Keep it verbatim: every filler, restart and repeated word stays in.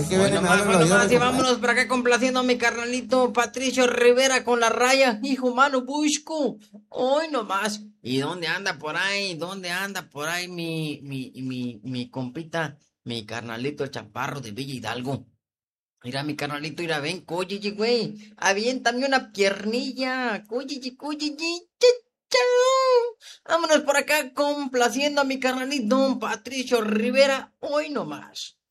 Es que Hoy viene y me nomás, hablan hoy al oído nomás, y recomendar. vámonos para acá complaciendo a mi carnalito Patricio Rivera con la raya, hijo mano, busco. Hoy nomás. ¿Y dónde anda por ahí? ¿Dónde anda por ahí mi, mi, mi, mi compita, mi carnalito el chaparro de Villa Hidalgo? Mira, mi carnalito, mira, ven, cóyeye, güey. Aviéntame una piernilla. Cóyeye, cóyeye. Cha, cha. Vámonos por acá complaciendo a mi carnalito Patricio Rivera. Hoy nomás.